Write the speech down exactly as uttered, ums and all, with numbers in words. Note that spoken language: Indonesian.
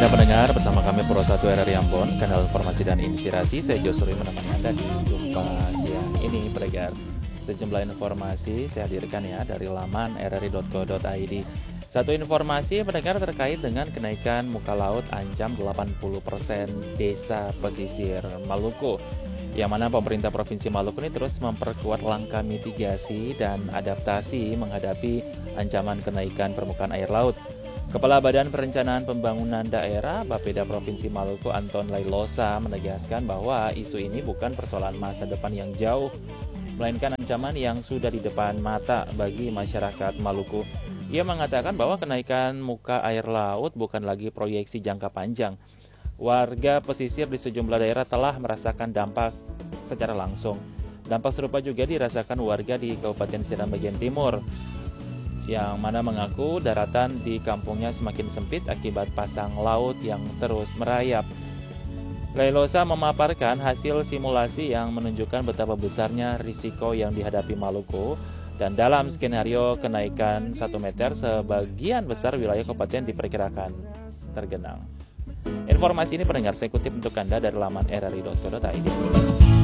Anda pendengar, bersama kami Pro satu R R I Ambon, kanal informasi dan inspirasi. Saya Josuri menemani Anda di jumpa siang ini, pendengar. Sejumlah informasi saya hadirkan ya dari laman r r i dot co dot i d. Satu informasi pendengar terkait dengan kenaikan muka laut ancam delapan puluh persen desa pesisir Maluku. Yang mana pemerintah Provinsi Maluku ini terus memperkuat langkah mitigasi dan adaptasi menghadapi ancaman kenaikan permukaan air laut. Kepala Badan Perencanaan Pembangunan Daerah Bapeda Provinsi Maluku Anton Lailosa menegaskan bahwa isu ini bukan persoalan masa depan yang jauh, melainkan ancaman yang sudah di depan mata bagi masyarakat Maluku. Ia mengatakan bahwa kenaikan muka air laut bukan lagi proyeksi jangka panjang. Warga pesisir di sejumlah daerah telah merasakan dampak secara langsung. Dampak serupa juga dirasakan warga di Kabupaten Seram bagian timur, yang mana mengaku daratan di kampungnya semakin sempit akibat pasang laut yang terus merayap. Lailosa memaparkan hasil simulasi yang menunjukkan betapa besarnya risiko yang dihadapi Maluku, dan dalam skenario kenaikan satu meter, sebagian besar wilayah kabupaten diperkirakan tergenang. Informasi ini pendengar saya kutip untuk Anda dari laman r r i dot co dot i d.